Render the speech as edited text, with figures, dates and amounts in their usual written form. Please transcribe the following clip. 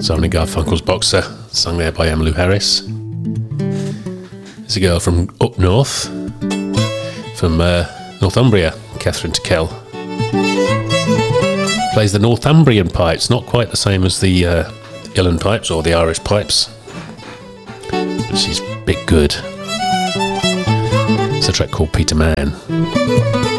Simon and Garfunkel's Boxer, sung there by Emmylou Harris. There's a girl from up north, from Northumbria, Catherine Tickell. Plays the Northumbrian pipes, not quite the same as the Uilleann pipes or the Irish pipes, but she's a bit good. It's a track called Peter Man.